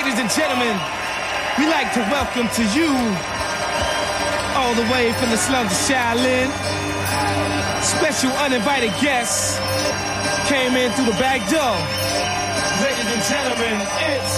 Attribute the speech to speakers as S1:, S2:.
S1: Ladies and gentlemen, we like to welcome to you, all the way from the slums of Shaolin, special uninvited guests came in through the back door. Ladies and gentlemen, it's